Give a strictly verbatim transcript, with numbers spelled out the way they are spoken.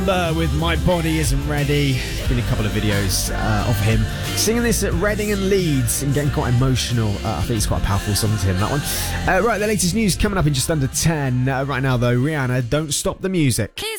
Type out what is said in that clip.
Uh, with My Body Isn't Ready. There's been a couple of videos uh, of him singing this at Reading and Leeds and getting quite emotional. Uh, I think it's quite a powerful song to him, that one. Uh, right, the latest news coming up in just under ten. Uh, right now, though, Rihanna, Don't Stop the Music.